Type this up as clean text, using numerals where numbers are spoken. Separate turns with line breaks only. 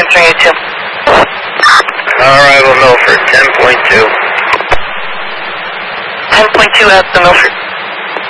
answering you too.
Arrival Milford, 10.2.
10.2 at the Milford.